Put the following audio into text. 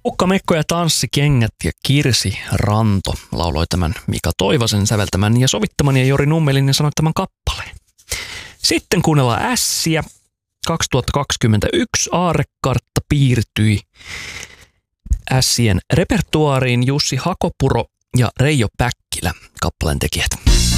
Ukka Mekko ja Tanssikengät ja Kirsi Ranto lauloi tämän Mika Toivasen säveltämän ja sovittaman ja Jori Nummelin sanottaman kappaleen. Sitten kuunnellaan Ässiä. 2021 aarrekartta piirtyi Ässien repertuaariin. Jussi Hakopuro ja Reijo Päkkilä kappaleen tekijät.